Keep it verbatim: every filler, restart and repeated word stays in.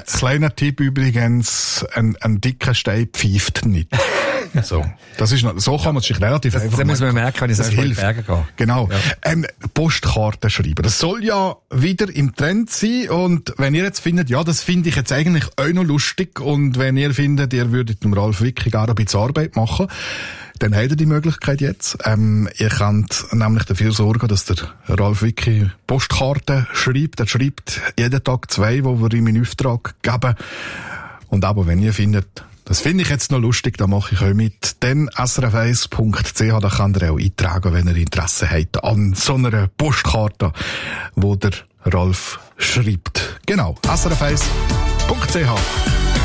kleiner Tipp übrigens, ein, ein dicker Stein pfeift nicht. So, das ist noch, so kann man sich relativ das, einfach das muss man merken, wenn ich das sage, hilft. Berge gehe. Genau. Ja. Ähm, Postkarten schreiben. Das soll ja wieder im Trend sein. Und wenn ihr jetzt findet, ja, das finde ich jetzt eigentlich auch noch lustig. Und wenn ihr findet, ihr würdet dem Ralf Wicki gerne ein bisschen Arbeit machen, dann habt ihr die Möglichkeit jetzt. Ähm, ihr könnt nämlich dafür sorgen, dass der Ralf Wicki Postkarten schreibt. Er schreibt jeden Tag zwei, die wir ihm in Auftrag geben. Und aber wenn ihr findet, das finde ich jetzt noch lustig, da mache ich euch mit. Dann S R F eins Punkt C H, da könnt ihr auch eintragen, wenn ihr Interesse habt an so einer Postkarte, wo der Ralf schreibt. Genau, S R F eins Punkt C H.